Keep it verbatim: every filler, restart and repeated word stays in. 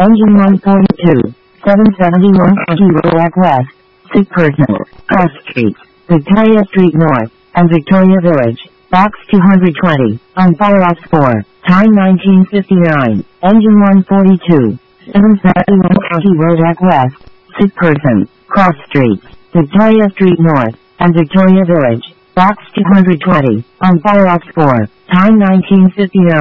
Engine one forty-two, seven seventy-one Yankee Road West, sick person, Cross Street, Victoria Street North, and Victoria Village, box two hundred twenty, on Firefox four, time nineteen fifty-nine, Engine one forty-two, seven seventy-one Yankee Road West, sick person, Cross Street, Victoria Street North, and Victoria Village, box two hundred twenty, on Firefox four, time nineteen fifty-nine.